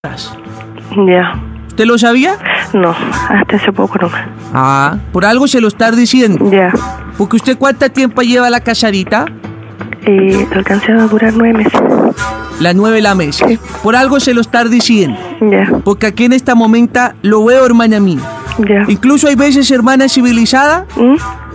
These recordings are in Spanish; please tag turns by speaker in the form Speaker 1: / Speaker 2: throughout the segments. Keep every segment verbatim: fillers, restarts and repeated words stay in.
Speaker 1: Ya.
Speaker 2: ¿Usted lo sabía?
Speaker 1: No, hasta hace poco nomás.
Speaker 2: Ah, por algo se lo está diciendo.
Speaker 1: Ya.
Speaker 2: Porque usted, ¿cuánto tiempo lleva la casadita?
Speaker 1: Eh, alcancé a durar nueve meses.
Speaker 2: Las nueve la mesa.
Speaker 1: Sí.
Speaker 2: Por algo se lo está diciendo.
Speaker 1: Ya.
Speaker 2: Porque aquí en esta momento lo veo, hermana mía.
Speaker 1: Ya.
Speaker 2: Incluso hay veces, hermana civilizada,
Speaker 1: ¿Mm?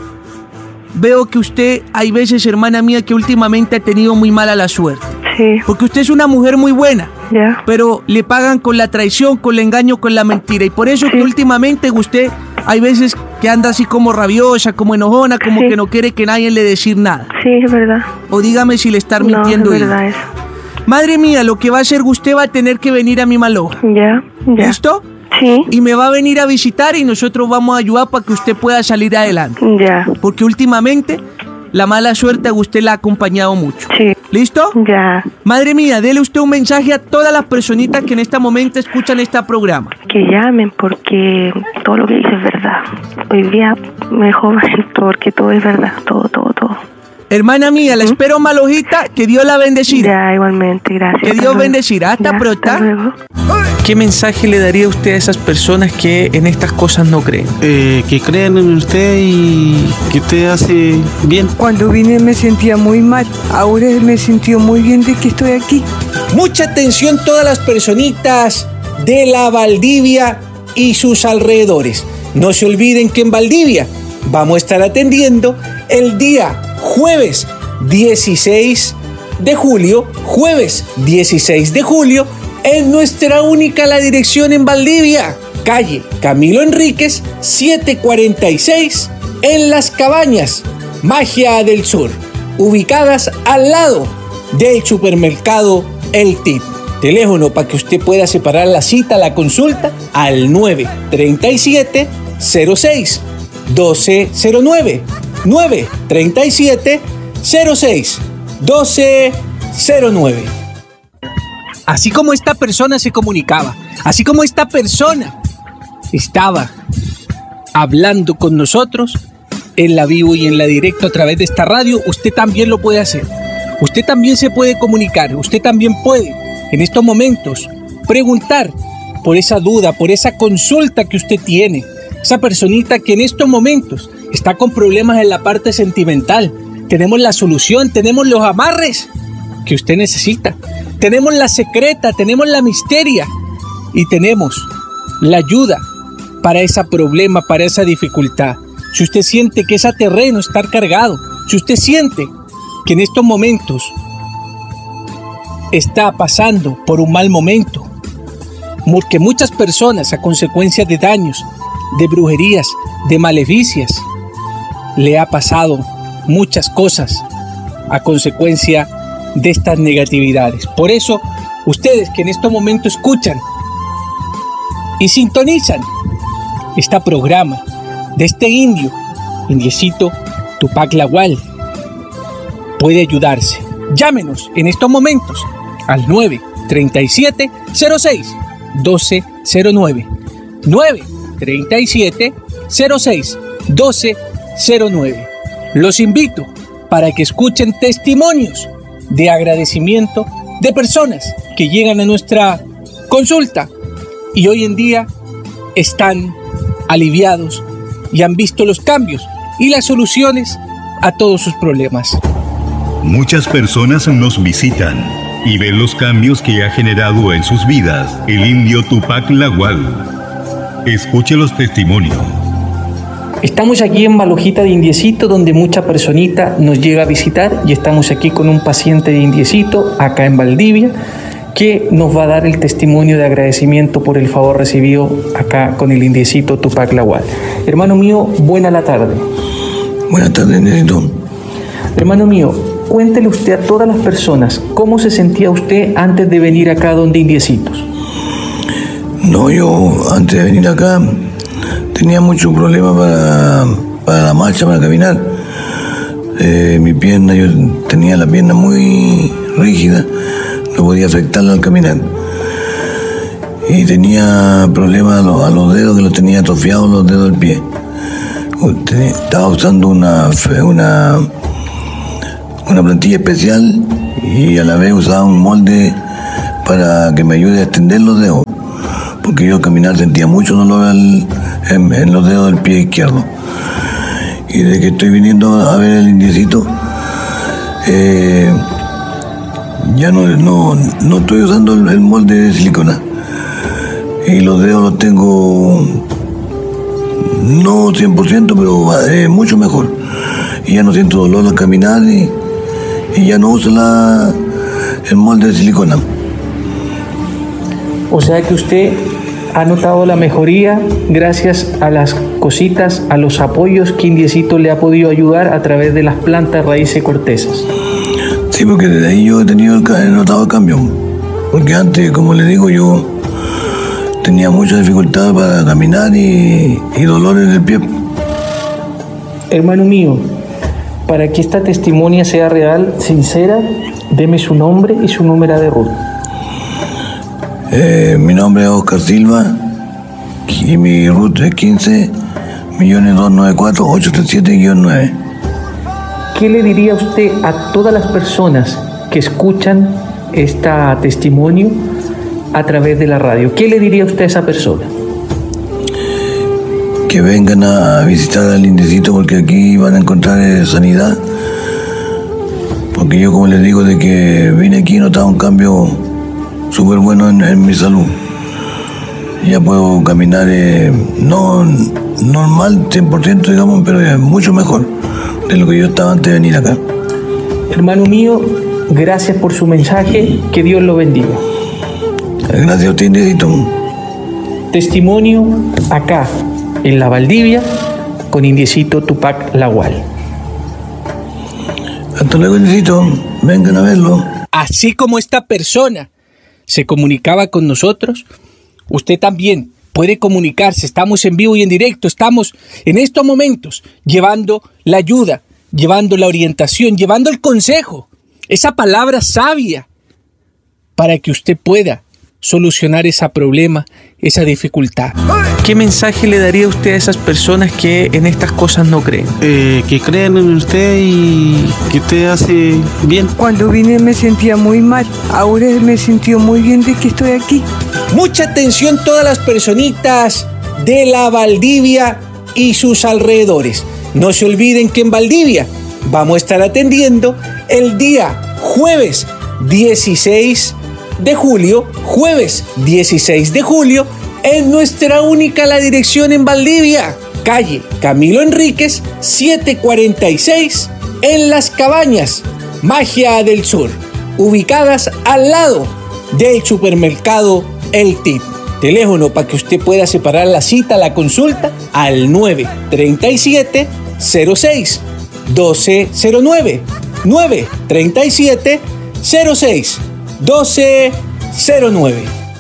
Speaker 2: veo que usted, hay veces, hermana mía, que últimamente ha tenido muy mala la suerte.
Speaker 1: Sí.
Speaker 2: Porque usted es una mujer muy buena,
Speaker 1: Ya.
Speaker 2: pero le pagan con la traición, con el engaño, con la mentira. Y por eso
Speaker 1: Sí.
Speaker 2: que últimamente usted, hay veces que anda así como rabiosa, como enojona, como
Speaker 1: Sí.
Speaker 2: que no quiere que nadie le decir nada.
Speaker 1: Sí, es verdad.
Speaker 2: O dígame si le está
Speaker 1: No,
Speaker 2: mintiendo
Speaker 1: es
Speaker 2: ella.
Speaker 1: verdad eso.
Speaker 2: Madre mía, lo que va a hacer, usted va a tener que venir a mi maloja.
Speaker 1: Ya. Ya.
Speaker 2: ¿Listo?
Speaker 1: Sí.
Speaker 2: Y me va a venir a visitar y nosotros vamos a ayudar para que usted pueda salir adelante.
Speaker 1: Ya.
Speaker 2: Porque últimamente la mala suerte a usted la ha acompañado mucho.
Speaker 1: Sí.
Speaker 2: ¿Listo?
Speaker 1: Ya.
Speaker 2: Madre mía, dele usted un mensaje a todas las personitas que en este momento escuchan este programa.
Speaker 1: Que llamen porque todo lo que dice es verdad. Hoy día me joven porque todo es verdad. Todo, todo, todo.
Speaker 2: Hermana mía, la espero malojita, que Dios la bendecirá.
Speaker 1: Ya, igualmente. Gracias.
Speaker 2: Que
Speaker 1: Hasta
Speaker 2: Dios
Speaker 1: luego.
Speaker 2: bendecirá. Hasta
Speaker 1: Ya,
Speaker 2: pronto.
Speaker 1: Hasta luego.
Speaker 2: ¿Qué mensaje le daría usted a esas personas que en estas cosas no creen?
Speaker 3: Eh, que crean en usted y que usted hace bien.
Speaker 4: Cuando vine me sentía muy mal, ahora me sintió muy bien de que estoy aquí.
Speaker 2: Mucha atención todas las personitas de la Valdivia y sus alrededores. No se olviden que en Valdivia vamos a estar atendiendo el día jueves dieciséis de julio, jueves dieciséis de julio, en nuestra única la dirección en Valdivia, calle Camilo Enríquez, setecientos cuarenta y seis, en Las Cabañas, Magia del Sur, ubicadas al lado del supermercado El Tip. Teléfono para que usted pueda separar la cita, la consulta, al nueve treinta y siete, cero seis, doce cero nueve, nueve treinta y siete, cero seis, doce cero nueve. Así como esta persona se comunicaba, así como esta persona estaba hablando con nosotros en la vivo y en la directo a través de esta radio, usted también lo puede hacer. Usted también se puede comunicar, usted también puede en estos momentos preguntar por esa duda, por esa consulta que usted tiene. Esa personita que en estos momentos está con problemas en la parte sentimental. Tenemos la solución, tenemos los amarres que usted necesita. Tenemos la secreta, tenemos la misteria y tenemos la ayuda para ese problema, para esa dificultad. Si usted siente que ese terreno está cargado, si usted siente que en estos momentos está pasando por un mal momento, porque muchas personas a consecuencia de daños, de brujerías, de maleficias, le ha pasado muchas cosas a consecuencia de estas negatividades. Por eso, ustedes que en este momento escuchan y sintonizan este programa de este indio, indiecito Tupac Lawal, puede ayudarse. Llámenos en estos momentos al nueve treinta y siete, cero seis, doce cero nueve, nueve treinta y siete, cero seis, doce cero nueve. Los invito para que escuchen testimonios de agradecimiento de personas que llegan a nuestra consulta y hoy en día están aliviados y han visto los cambios y las soluciones a todos sus problemas.
Speaker 5: Muchas personas nos visitan y ven los cambios que ha generado en sus vidas el indio Tupac Lawal. Escuche los testimonios.
Speaker 2: Estamos aquí en Malojita de Indiecito, donde mucha personita nos llega a visitar y estamos aquí con un paciente de Indiecito, acá en Valdivia, que nos va a dar el testimonio de agradecimiento por el favor recibido acá con el Indiecito Tupac Lawal. Hermano mío, buena la tarde.
Speaker 6: Buenas tardes, Nenito.
Speaker 2: Hermano mío, cuéntele usted a todas las personas cómo se sentía usted antes de venir acá donde Indiecitos.
Speaker 6: No, yo antes de venir acá tenía mucho problema para, para la marcha, para caminar. Eh, mi pierna, yo tenía la pierna muy rígida, no podía afectarla al caminar. Y tenía problemas a los, a los dedos, que los tenía atrofiados los dedos del pie. Tenía, estaba usando una, una, una plantilla especial y a la vez usaba un molde para que me ayude a extender los dedos, porque yo al caminar sentía mucho dolor al, en, en los dedos del pie izquierdo. Y desde que estoy viniendo a ver el indiecito, eh, ya no, no, no estoy usando el, el molde de silicona. Y los dedos los tengo, no cien por ciento, pero eh, mucho mejor. Y ya no siento dolor al caminar y, y ya no uso la, el molde de silicona.
Speaker 2: O sea que usted ha notado la mejoría gracias a las cositas, a los apoyos que Indiecito le ha podido ayudar a través de las plantas, raíces y cortezas.
Speaker 6: Sí, porque desde ahí yo he, tenido, he notado el cambio. Porque antes, como le digo, yo tenía mucha dificultad para caminar y, y dolor en el pie.
Speaker 2: Hermano mío, para que esta testimonia sea real, sincera, deme su nombre y su número de ruta.
Speaker 6: Eh, mi nombre es Oscar Silva y mi ruta es quince millones doscientos noventa y cuatro mil ochocientos treinta y siete nueve.
Speaker 2: ¿Qué le diría usted a todas las personas que escuchan este testimonio a través de la radio? ¿Qué le diría usted a esa persona?
Speaker 6: Que vengan a visitar al Indiecito, porque aquí van a encontrar eh, sanidad. Porque yo, como les digo, de que vine aquí he notado un cambio súper bueno en, en mi salud. Ya puedo caminar, eh, no normal cien por ciento, digamos, pero es mucho mejor de lo que yo estaba antes de venir acá.
Speaker 2: Hermano mío, gracias por su mensaje, que Dios lo bendiga.
Speaker 6: Gracias a usted, Indiecito.
Speaker 2: Testimonio acá, en la Valdivia, con Indiecito Tupac Lagual.
Speaker 6: Hasta luego, Indiecito. Vengan a verlo.
Speaker 2: Así como esta persona se comunicaba con nosotros, usted también puede comunicarse. Estamos en vivo y en directo. Estamos en estos momentos llevando la ayuda, llevando la orientación, llevando el consejo, esa palabra sabia para que usted pueda solucionar ese problema, esa dificultad. ¿Qué mensaje le daría usted a esas personas que en estas cosas no creen?
Speaker 3: Eh, que crean en usted y que usted hace bien.
Speaker 4: Cuando vine me sentía muy mal. Ahora me sintió muy bien de que estoy aquí.
Speaker 2: Mucha atención todas las personitas de la Valdivia y sus alrededores. No se olviden que en Valdivia vamos a estar atendiendo el día jueves dieciséis de julio, jueves dieciséis de julio, en nuestra única la dirección en Valdivia, calle Camilo Enríquez, setecientos cuarenta y seis, en Las Cabañas, Magia del Sur, ubicadas al lado del supermercado El Tip. Teléfono para que usted pueda separar la cita, la consulta, al nueve treinta y siete, cero seis, doce cero nueve, nueve treinta y siete, cero seis, doce cero nueve.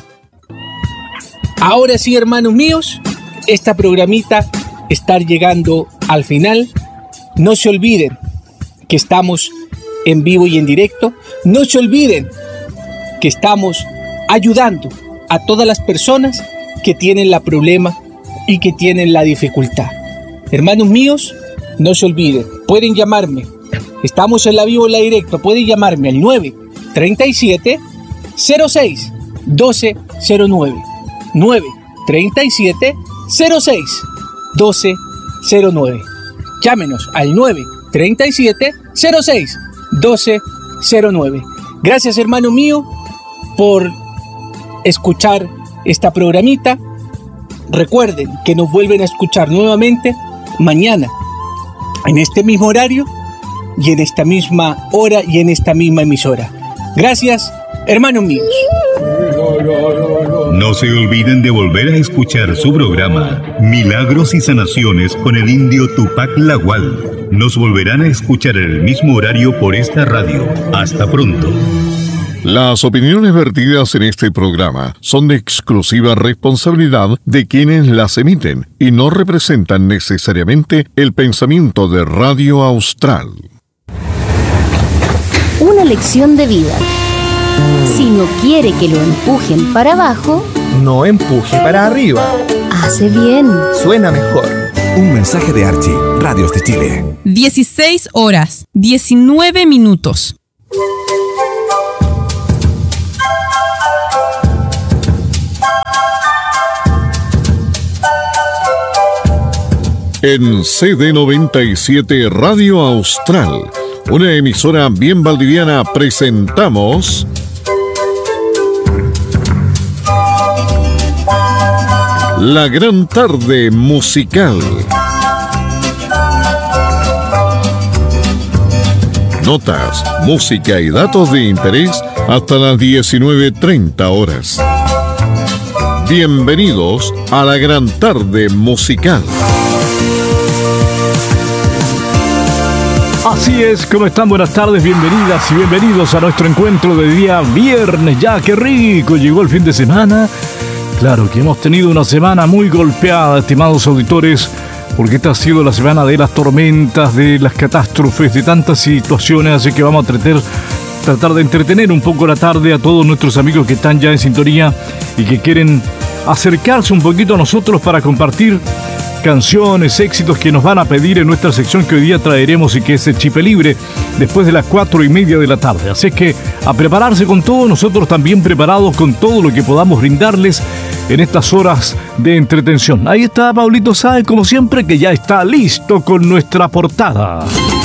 Speaker 2: Ahora sí, hermanos míos, esta programita está llegando al final. No se olviden que estamos en vivo y en directo. No se olviden que estamos ayudando a todas las personas que tienen la problema y que tienen la dificultad. Hermanos míos, no se olviden, pueden llamarme. Estamos en la vivo y en la directo. Pueden llamarme al nueve treinta y siete, cero seis, doce cero nueve. nueve treinta y siete, cero seis, doce cero nueve. Llámenos al nueve treinta y siete, cero seis, doce cero nueve. Gracias, hermano mío, por escuchar esta programita. Recuerden que nos vuelven a escuchar nuevamente mañana en este mismo horario y en esta misma hora y en esta misma emisora. Gracias, hermanos míos.
Speaker 5: No se olviden de volver a escuchar su programa Milagros y Sanaciones con el indio Tupac Lagual. Nos volverán a escuchar en el mismo horario por esta radio. Hasta pronto.
Speaker 7: Las opiniones vertidas en este programa son de exclusiva responsabilidad de quienes las emiten y no representan necesariamente el pensamiento de Radio Austral.
Speaker 8: Una lección de vida. Si no quiere que lo empujen para abajo,
Speaker 9: no empuje para arriba.
Speaker 8: Hace bien.
Speaker 9: Suena mejor.
Speaker 10: Un mensaje de Archie, Radios de Chile.
Speaker 11: dieciséis horas, diecinueve minutos.
Speaker 7: En C D noventa y siete Radio Austral, una emisora bien valdiviana, presentamos La Gran Tarde Musical. Notas, música y datos de interés hasta las diecinueve treinta horas. Bienvenidos a La Gran Tarde Musical.
Speaker 12: Así es, ¿cómo están? Buenas tardes, bienvenidas y bienvenidos a nuestro encuentro de día viernes. Ya, qué rico, llegó el fin de semana. Claro que hemos tenido una semana muy golpeada, estimados auditores, porque esta ha sido la semana de las tormentas, de las catástrofes, de tantas situaciones, así que vamos a tratar, tratar de entretener un poco la tarde a todos nuestros amigos que están ya en sintonía y que quieren acercarse un poquito a nosotros para compartir canciones, éxitos que nos van a pedir en nuestra sección que hoy día traeremos y que es el Chipe Libre después de las cuatro y media de la tarde. Así es que a prepararse con todo, nosotros también preparados con todo lo que podamos brindarles en estas horas de entretención. Ahí está Pablito Sáez, como siempre, que ya está listo con nuestra portada.